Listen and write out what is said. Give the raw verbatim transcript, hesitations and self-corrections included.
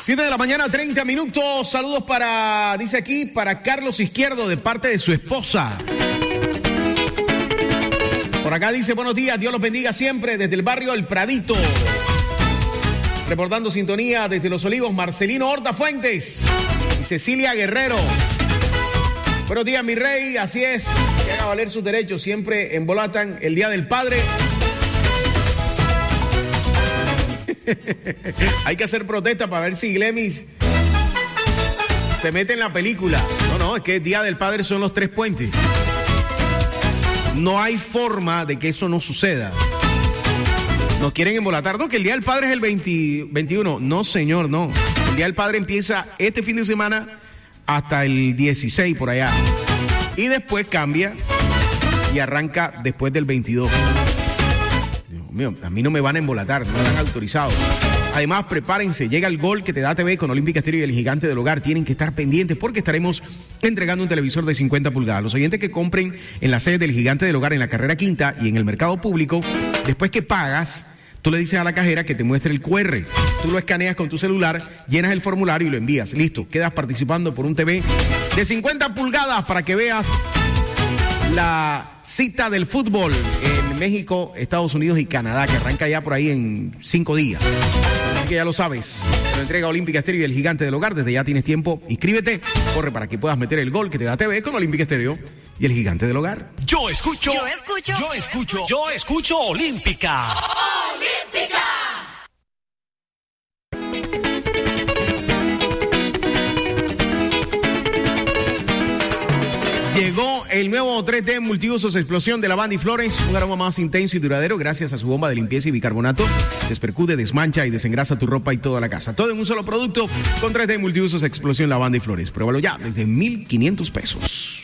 siete de la mañana, treinta minutos. Saludos para, dice aquí, para Carlos Izquierdo de parte de su esposa. Por acá dice, buenos días, Dios los bendiga siempre desde el barrio El Pradito. Reportando sintonía desde Los Olivos, Marcelino Horta Fuentes y Cecilia Guerrero. Buenos días, mi rey, así es, que haga valer sus derechos, siempre embolatan el Día del Padre. Hay que hacer protesta para ver si Glemis se mete en la película. No, no, es que el Día del Padre son los tres puentes. No hay forma de que eso no suceda. Nos quieren embolatar. No, que el Día del Padre es el veinte, veintiuno. No, señor, no. El Día del Padre empieza este fin de semana hasta el dieciséis por allá. Y después cambia y arranca después del veintidós. Dios mío, a mí no me van a embolatar, no me han autorizado. Además, prepárense, llega el gol que te da T V con Olímpica Estéreo y el Gigante del Hogar. Tienen que estar pendientes porque estaremos entregando un televisor de cincuenta pulgadas. Los oyentes que compren en la sede del Gigante del Hogar en la carrera quinta y en el mercado público, después que pagas, tú le dices a la cajera que te muestre el cu erre. Tú lo escaneas con tu celular, llenas el formulario y lo envías. Listo, quedas participando por un T V de cincuenta pulgadas para que veas la cita del fútbol en México, Estados Unidos y Canadá, que arranca ya por ahí en cinco días. Así que ya lo sabes, lo entrega Olímpica Estéreo y el Gigante del Hogar. Desde ya tienes tiempo, inscríbete, corre para que puedas meter el gol que te da T V con Olímpica Estéreo y el Gigante del Hogar. Yo escucho, yo escucho, yo escucho, yo escucho Olímpica. Olímpica. Llegó el nuevo tres D multiusos explosión de Lavanda y Flores, un aroma más intenso y duradero gracias a su bomba de limpieza y bicarbonato. Despercude, desmancha y desengrasa tu ropa y toda la casa. Todo en un solo producto con tres D multiusos explosión Lavanda y Flores. Pruébalo ya desde mil quinientos pesos.